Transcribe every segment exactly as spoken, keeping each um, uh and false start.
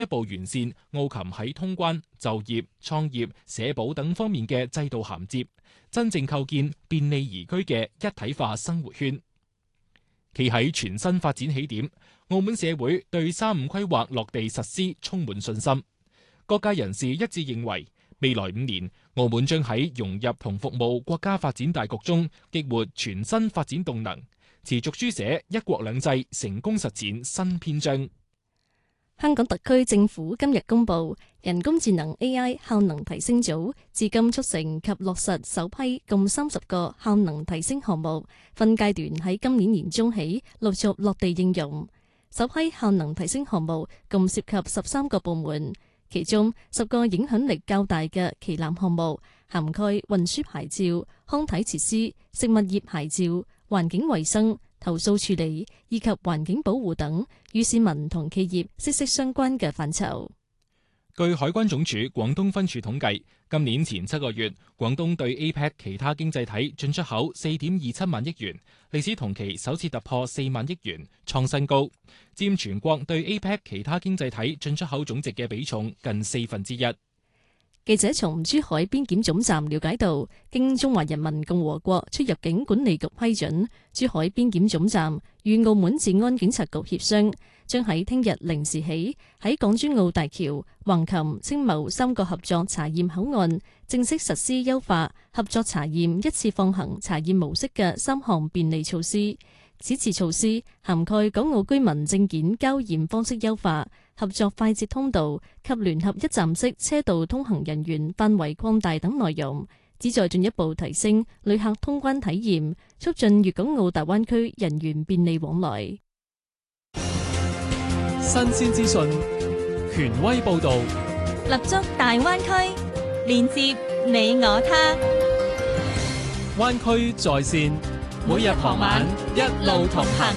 一步完善澳琴喺通關、就業、創業、社保等方面嘅制度銜接，真正構建便利宜居嘅一體化生活圈。企喺全新發展起點，澳門社會對三五規劃落地實施充滿信心。各界人士一致認為，未來五年澳門將喺融入同服務國家發展大局中激活全新發展動能，持續書寫一國兩制成功實踐新篇章。 香港特區政府今日公布，人工智能 A I 效能提升組至今促成及落實首批共三十個效能提升項目，分階段喺今年年中起陸續落地應用。首批效能提升項目共涉及十三個部門，其中十個影響力較大嘅旗艦項目，涵蓋運輸牌照、康體設施、食物業牌照、環境衛生、投訴處理以及環境保護等與市民同企業息息相關嘅範疇。 據海關總署廣東分處統計，今年前七個月，廣東對 A P E C 其他經濟體進出口四點二七萬億元，歷史同期首次突破四萬億元，創新高，佔全國對 A P E C 其他經濟體進出口總值嘅比重近四分之一。 記者從珠海邊檢總站了解到，經中華人民共和國出入境管理局批准，珠海邊檢總站與澳門治安警察局協商，將喺聽日零時起喺港珠澳大橋、橫琴、青茂三個合作查驗口岸正式實施優化合作查驗一次放行查驗模式嘅三項便利措施。此次措施涵蓋港澳居民證件交驗方式優化、合作快捷通道及聯合一站式車道通行人員範圍擴大等內容，旨在進一步提升旅客通關體驗，促進粵港澳大灣區人員便利往來。 新鮮資訊，權威報導， 立足大灣區，連接你我他。 灣區在線，每日傍晚一路同行。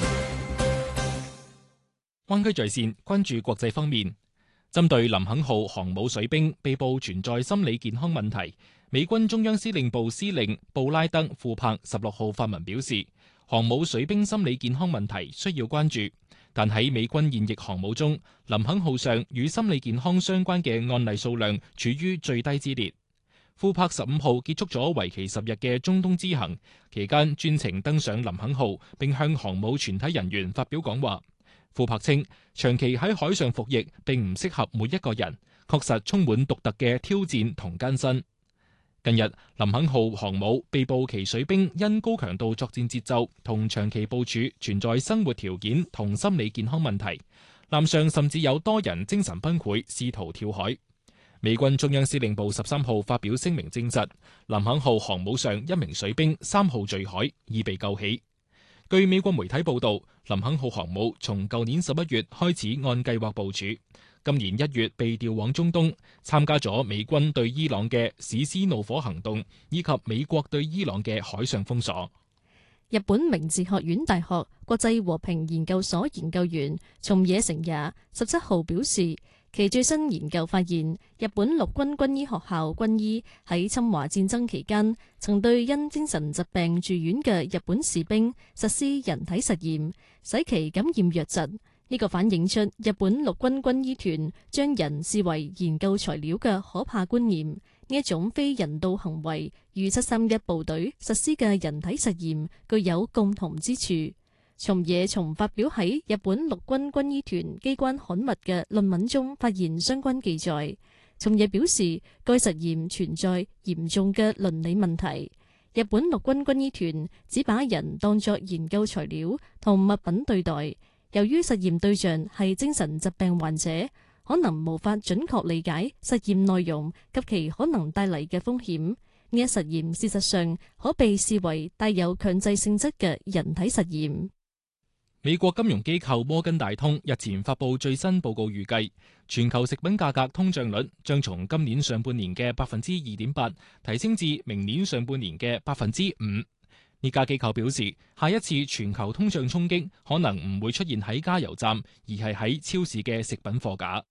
灣區在線關注國際方面，針對林肯號航母水兵被捕存在心理健康問題，美軍中央司令部司令布拉德庫珀十六號發文表示，航母水兵心理健康問題需要關注，但喺美軍現役航母中，林肯號上與心理健康相關嘅案例數量處於最低之列。庫珀十五號結束咗為期十日嘅中東之行，期間專程登上林肯號，並向航母全體人員發表講話。庫珀稱，長期喺海上服役並唔適合每一個人，確實充滿獨特嘅挑戰同艱辛。近日，林肯號航母被捕其水兵因高強度作戰節奏同長期部署存在生活條件同心理健康問題，艦上甚至有多人精神崩潰，試圖跳海。美軍中央司令部十三號發表聲明證實，林肯號航母上一名水兵三號墜海，已被救起。據美國媒體報道，林肯號航母從舊年十一月開始按計劃部署，今年一月被調往中東，參加咗美軍對伊朗嘅史詩怒火行動，以及美國對伊朗嘅海上封鎖。 日本明治學院大學國際和平研究所研究員松野誠也十七號表示，其最新研究發現，日本陸軍軍醫學校軍醫喺侵華戰爭期間，曾對因精神疾病住院嘅日本士兵實施人體實驗，使其感染瘧疾。呢個反映出日本陸軍軍醫團將人視為研究材料嘅可怕觀念。呢一種非人道行為與七三一部隊實施嘅人體實驗具有共同之處。松野從發表喺日本陸軍軍醫團機關刊物嘅論文中發現相關記載。松野表示，該實驗存在嚴重嘅倫理問題。日本陸軍軍醫團只把人當作研究材料同物品對待，由於實驗對象係精神疾病患者，可能無法準確理解實驗內容及其可能帶嚟嘅風險。呢一實驗事實上可被視為帶有強制性質嘅人體實驗。 美國金融機構摩根大通日前發布最新報告，預計全球食品價格通脹率將從今年上半年嘅百分之二點八提升至明年上半年嘅百分之五。呢家機構表示，下一次全球通脹衝擊可能唔會出現喺加油站，而係喺超市嘅食品貨架。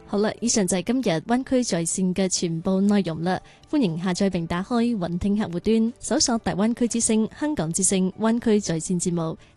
好啦，以上就係今日灣區在線嘅全部內容啦。歡迎下載並打開雲聽客戶端，搜索大灣區之聲、香港之聲、灣區在線節目，